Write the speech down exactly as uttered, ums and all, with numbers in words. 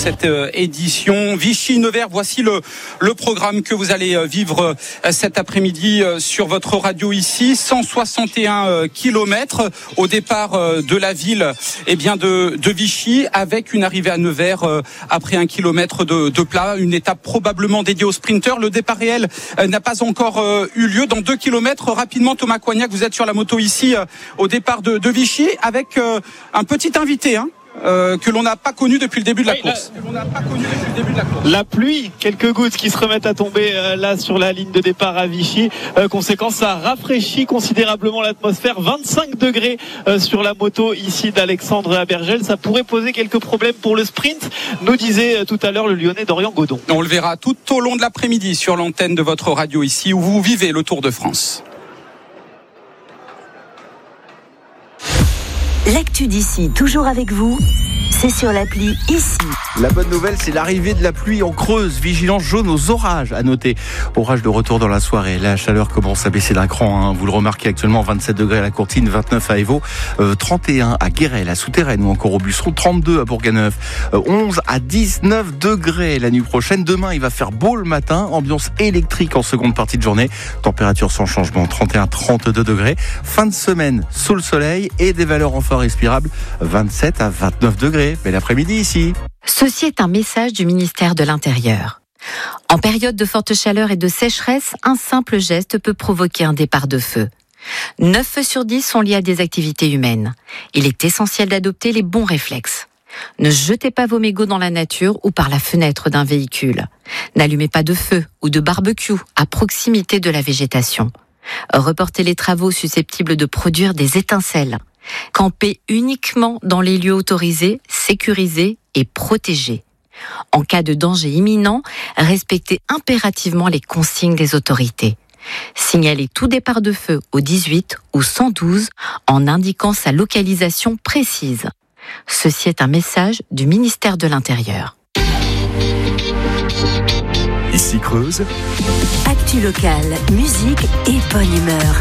cette édition. Vichy-Nevers, voici le, le programme que vous allez vivre cet après-midi sur votre radio ici. cent soixante et un kilomètres au départ de la ville eh bien de, de Vichy, avec une arrivée à Nevers après un kilomètre de, de plat. Une étape probablement dédiée aux sprinteurs. Le départ réel n'a pas encore eu lieu. Dans deux kilomètres, rapidement, Thomas Coignac, vous êtes sur la moto ici au départ de, de Vichy avec un petit invité, hein. Euh, que l'on n'a pas connu depuis le début de la oui, course. La... Que l'on n'a pas connu depuis le début de la course. La pluie, quelques gouttes qui se remettent à tomber euh, là sur la ligne de départ à Vichy. Euh, conséquence, ça rafraîchit considérablement l'atmosphère. vingt-cinq degrés euh, sur la moto ici d'Alexandre Abergel. Ça pourrait poser quelques problèmes pour le sprint, nous disait euh, tout à l'heure le Lyonnais Dorian Godon. On le verra tout au long de l'après-midi sur l'antenne de votre radio ici où vous vivez le Tour de France. L'actu d'ici, toujours avec vous, c'est sur l'appli ici. La bonne nouvelle, c'est l'arrivée de la pluie en Creuse. Vigilance jaune aux orages à noter. Orage de retour dans la soirée. La chaleur commence à baisser d'un cran. Hein. Vous le remarquez actuellement, vingt-sept degrés à la Courtine, vingt-neuf à Évaux, euh, trente et un à Guéret, la Souterraine ou encore au Busseron, trente-deux à Bourganeuf, euh, onze à dix-neuf degrés la nuit prochaine. Demain, il va faire beau le matin. Ambiance électrique en seconde partie de journée. Température sans changement, trente et un à trente-deux degrés. Fin de semaine, sous le soleil et des valeurs enfin respirables, vingt-sept à vingt-neuf degrés. Bel après-midi ici. Ceci est un message du ministère de l'Intérieur. En période de forte chaleur et de sécheresse, un simple geste peut provoquer un départ de feu. neuf feux sur dix sont liés à des activités humaines. Il est essentiel d'adopter les bons réflexes. Ne jetez pas vos mégots dans la nature ou par la fenêtre d'un véhicule. N'allumez pas de feu ou de barbecue à proximité de la végétation. Reportez les travaux susceptibles de produire des étincelles. Campez uniquement dans les lieux autorisés, sécurisés et protégés. En cas de danger imminent, respectez impérativement les consignes des autorités. Signalez tout départ de feu au dix-huit ou cent douze en indiquant sa localisation précise. Ceci est un message du ministère de l'Intérieur. Ici Creuse. Actu locale, musique et bonne humeur.